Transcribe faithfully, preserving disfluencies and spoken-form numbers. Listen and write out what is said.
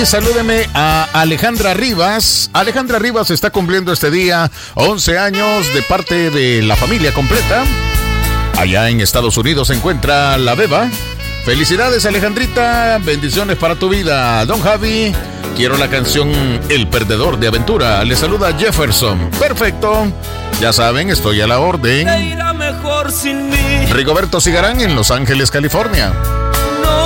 Y salúdeme a Alejandra Rivas. Alejandra Rivas está cumpliendo este día once años de parte de la familia completa. Allá en Estados Unidos se encuentra la beba. Felicidades, Alejandrita, bendiciones para tu vida. Don Javi, quiero la canción El Perdedor de Aventura. Le saluda Jefferson. Perfecto, ya saben, estoy a la orden. Te irá mejor sin mí. Rigoberto Cigarán en Los Ángeles, California.